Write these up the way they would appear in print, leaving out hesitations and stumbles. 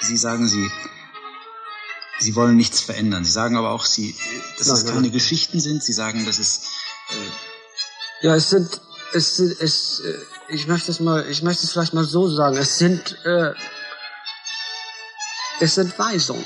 Sie sagen, Sie wollen nichts verändern. Sie sagen aber auch, dass es keine Geschichten sind. Sie sagen, dass es... Ja, ich möchte es vielleicht mal so sagen. Es sind Weisungen.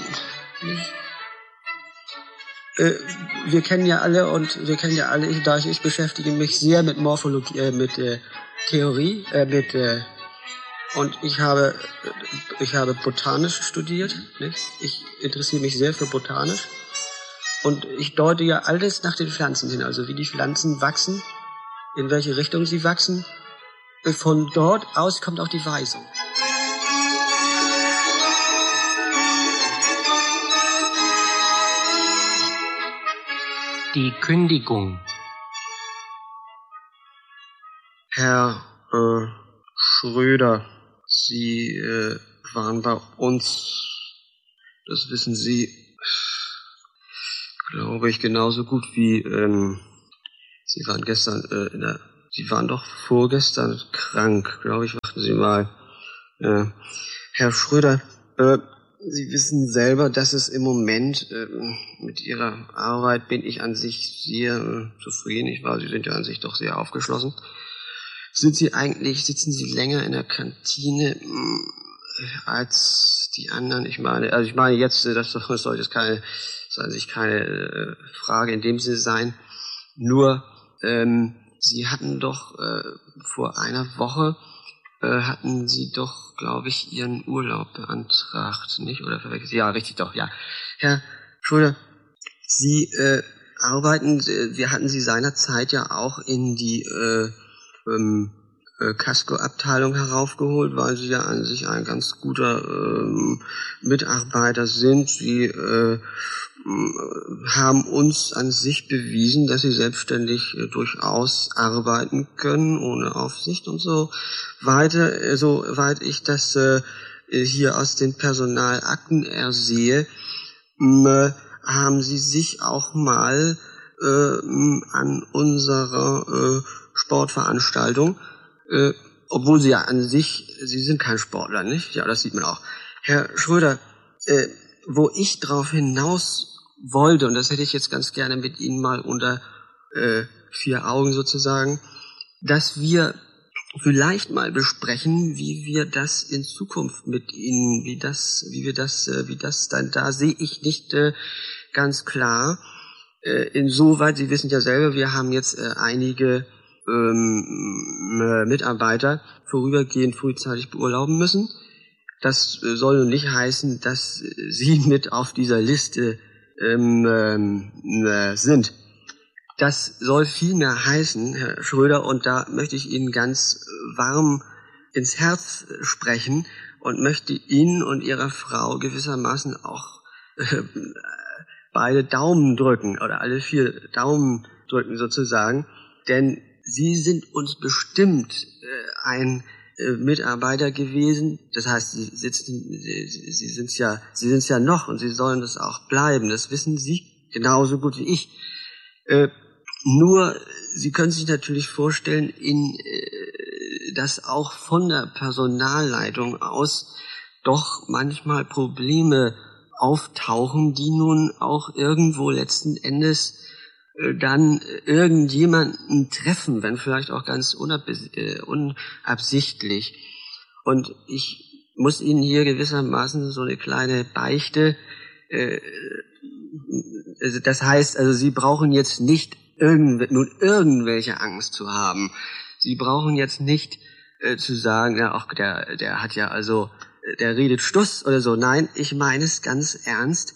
Wir kennen ja alle, ich beschäftige mich sehr mit Morphologie, mit Theorie, und ich habe Botanisch studiert, nicht? Ich interessiere mich sehr für Botanisch. Und ich deute ja alles nach den Pflanzen hin, also wie die Pflanzen wachsen, in welche Richtung sie wachsen. Von dort aus kommt auch die Weisung. Die Kündigung. Herr Schröder, Sie waren bei uns, das wissen Sie, glaube ich, genauso gut wie Sie waren gestern Sie waren doch vorgestern krank, glaube ich, warten Sie mal. Herr Schröder, Sie wissen selber, dass es im Moment mit Ihrer Arbeit bin ich an sich sehr zufrieden. Sie sind ja an sich doch sehr aufgeschlossen. Sitzen Sie länger in der Kantine als die anderen? Ich meine jetzt, das soll jetzt keine Frage in dem Sinne sein. Nur, Sie hatten doch vor einer Woche hatten Sie doch, glaube ich, Ihren Urlaub beantragt, nicht? Oder verwechselt? Ja, richtig doch, ja. Herr Schröder, Sie arbeiten, wir hatten Sie seinerzeit ja auch in die Casco-Abteilung heraufgeholt, weil Sie ja an sich ein ganz guter Mitarbeiter sind. Sie haben uns an sich bewiesen, dass Sie selbstständig durchaus arbeiten können, ohne Aufsicht und so weiter. Soweit ich das hier aus den Personalakten ersehe, haben Sie sich auch mal an unserer Sportveranstaltung, obwohl Sie ja an sich, Sie sind kein Sportler, nicht? Ja, das sieht man auch. Herr Schröder, wo ich drauf hinaus wollte, und das hätte ich jetzt ganz gerne mit Ihnen mal unter 4 Augen sozusagen, dass wir vielleicht mal besprechen, wie wir das in Zukunft mit Ihnen, wie das dann, da sehe ich nicht ganz klar. Insoweit, Sie wissen ja selber, wir haben jetzt einige Mitarbeiter vorübergehend frühzeitig beurlauben müssen. Das soll nun nicht heißen, dass Sie mit auf dieser Liste sind. Das soll vielmehr heißen, Herr Schröder, und da möchte ich Ihnen ganz warm ins Herz sprechen und möchte Ihnen und Ihrer Frau gewissermaßen auch beide Daumen drücken oder alle 4 Daumen drücken sozusagen, denn Sie sind uns bestimmt ein Mitarbeiter gewesen. Das heißt, Sie sind's ja noch und Sie sollen das auch bleiben. Das wissen Sie genauso gut wie ich. Nur, Sie können sich natürlich vorstellen, dass auch von der Personalleitung aus doch manchmal Probleme auftauchen, die nun auch irgendwo letzten Endes dann irgendjemanden treffen, wenn vielleicht auch ganz unabsichtlich. Und ich muss Ihnen hier gewissermaßen so eine kleine Beichte, das heißt, also Sie brauchen jetzt nicht irgendwelche Angst zu haben. Sie brauchen jetzt nicht zu sagen, ja, auch der hat ja also, der redet Stuss oder so. Nein, ich meine es ganz ernst.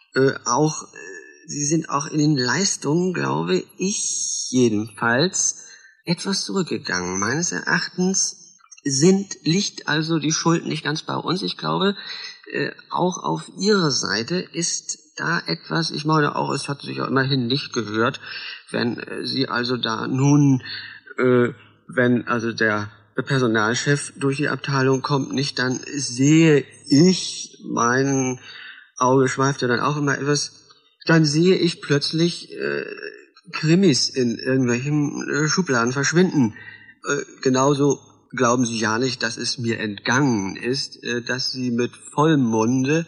Sie sind auch in den Leistungen, glaube ich jedenfalls, etwas zurückgegangen. Meines Erachtens liegt also die Schuld nicht ganz bei uns. Ich glaube, auch auf Ihrer Seite ist da etwas, ich meine auch, es hat sich ja immerhin nicht gehört, wenn Sie also da nun, wenn also der Personalchef durch die Abteilung kommt, nicht, dann sehe ich, mein Auge schweift ja dann auch immer etwas, dann sehe ich plötzlich Krimis in irgendwelchen Schubladen verschwinden. Genauso glauben Sie ja nicht, dass es mir entgangen ist, dass Sie mit vollem Munde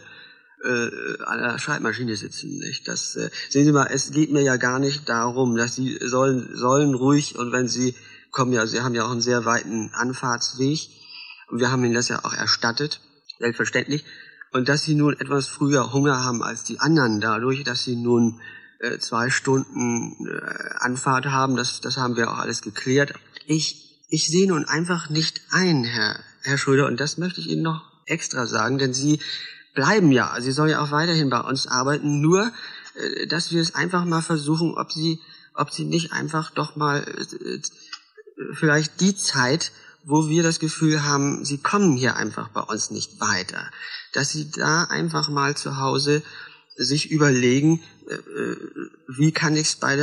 an der Schreibmaschine sitzen, nicht? Das sehen Sie mal, es geht mir ja gar nicht darum, dass Sie sollen ruhig, und wenn Sie kommen ja, Sie haben ja auch einen sehr weiten Anfahrtsweg und wir haben Ihnen das ja auch erstattet, selbstverständlich, und dass Sie nun etwas früher Hunger haben als die anderen dadurch, dass Sie nun 2 Stunden Anfahrt haben, das haben wir auch alles geklärt. Ich sehe nun einfach nicht ein, Herr Schröder, und das möchte ich Ihnen noch extra sagen, denn Sie bleiben ja, Sie sollen ja auch weiterhin bei uns arbeiten, nur, dass wir es einfach mal versuchen, ob Sie nicht einfach doch mal vielleicht die Zeit, wo wir das Gefühl haben, Sie kommen hier einfach bei uns nicht weiter, dass Sie da einfach mal zu Hause sich überlegen, wie kann ich es bei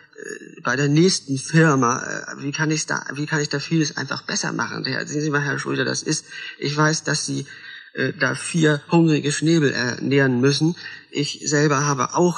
der nächsten Firma, wie kann ich da vieles einfach besser machen. Sehen Sie mal, Herr Schröder, ich weiß, dass Sie da 4 hungrige Schnäbel ernähren müssen. Ich selber habe auch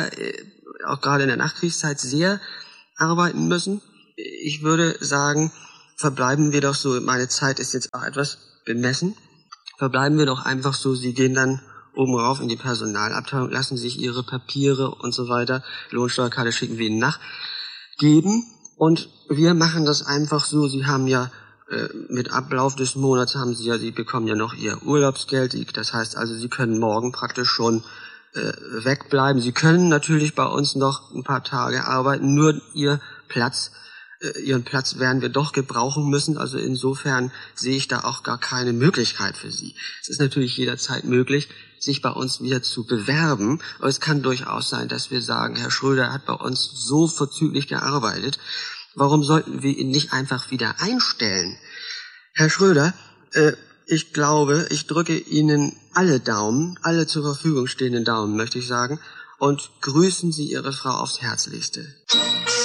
auch gerade in der Nachkriegszeit sehr arbeiten müssen. Ich würde sagen, verbleiben wir doch so, meine Zeit ist jetzt auch etwas bemessen, verbleiben wir doch einfach so, Sie gehen dann oben rauf in die Personalabteilung, lassen sich Ihre Papiere und so weiter, Lohnsteuerkarte schicken wir Ihnen nachgeben, und wir machen das einfach so. Sie haben ja mit Ablauf des Monats Sie bekommen ja noch Ihr Urlaubsgeld, das heißt also, Sie können morgen praktisch schon wegbleiben. Sie können natürlich bei uns noch ein paar Tage arbeiten, nur Ihren Platz werden wir doch gebrauchen müssen, also insofern sehe ich da auch gar keine Möglichkeit für Sie. Es ist natürlich jederzeit möglich, sich bei uns wieder zu bewerben, aber es kann durchaus sein, dass wir sagen, Herr Schröder hat bei uns so vorzüglich gearbeitet, warum sollten wir ihn nicht einfach wieder einstellen? Herr Schröder, ich glaube, ich drücke Ihnen alle Daumen, alle zur Verfügung stehenden Daumen, möchte ich sagen, und grüßen Sie Ihre Frau aufs Herzlichste.